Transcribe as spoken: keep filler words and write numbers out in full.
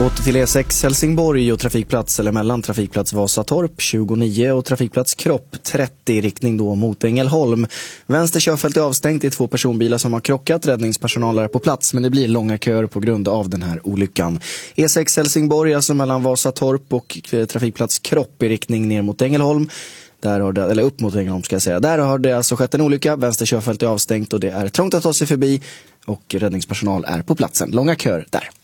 åter till E sex Helsingborg och trafikplats eller mellan trafikplats Vasatorp tjugonio och trafikplats Kropp trettio i riktning då mot Ängelholm. Vänster körfält är avstängt, det är två personbilar som har krockat, räddningspersonal är på plats men det blir långa köer på grund av den här olyckan. E sex Helsingborg alltså mellan Vasatorp och trafikplats Kropp i riktning ner mot Ängelholm. Där har det, eller upp mot Ängelholm ska jag säga. Där har det alltså skett en olycka, vänster körfält är avstängt och det är trångt att ta sig förbi och räddningspersonal är på platsen. Långa köer där.